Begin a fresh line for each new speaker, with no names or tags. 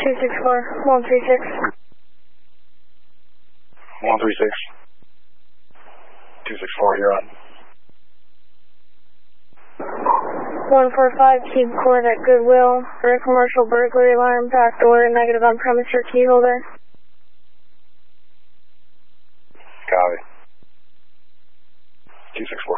264, 136.
136. 264, you're on.
145, keep court at Goodwill for a commercial burglary alarm, back door, negative on premise or key holder.
Copy. 264.